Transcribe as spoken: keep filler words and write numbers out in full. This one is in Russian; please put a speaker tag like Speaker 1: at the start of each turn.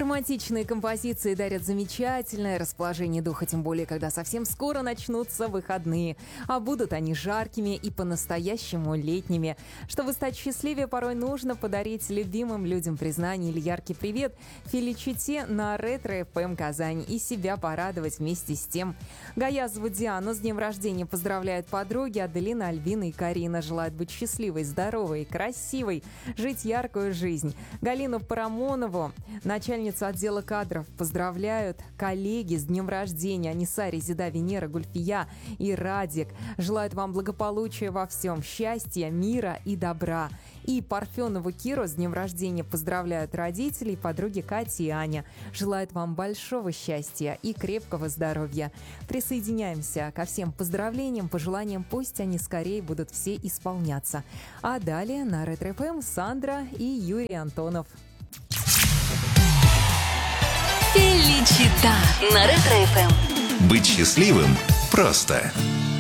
Speaker 1: Романтичные композиции дарят замечательное расположение духа, тем более, когда совсем скоро начнутся выходные. А будут они жаркими и по-настоящему летними. Чтобы стать счастливее, порой нужно подарить любимым людям признание или яркий привет. Филичите на Ретро-эф эм Казань и себя порадовать вместе с тем. Гаязову Диану с днем рождения поздравляют подруги Аделина, Альбина и Карина. Желают быть счастливой, здоровой, красивой, жить яркую жизнь. Галину Парамонову, начальницу отдела кадров, поздравляют коллеги с днем рождения. Аниса, Резида, Венера, Гульфия и Радик. Желают вам благополучия во всем, счастья, мира и добра. И Парфенову Киру с днем рождения поздравляют родители, подруги Катя и Аня. Желают вам большого счастья и крепкого здоровья. Присоединяемся ко всем поздравлениям, пожеланиям, пусть они скорее будут все исполняться. А далее на Ретро-эф эм Сандра и Юрий Антонов.
Speaker 2: Феличита на Ретро-эф эм.
Speaker 3: Быть счастливым просто.